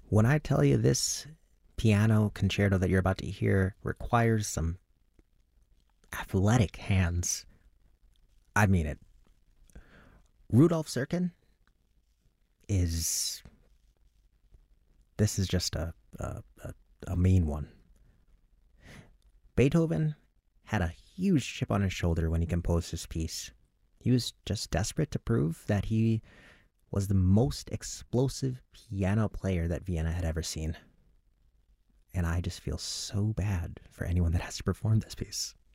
When I tell you this piano concerto that you're about to hear requires some athletic hands, I mean it. Rudolf Serkin is. This is just a mean one. Beethoven had a huge chip on his shoulder when he composed this piece. He was just desperate to prove that he was the most explosive piano player that Vienna had ever seen. And I just feel so bad for anyone that has to perform this piece.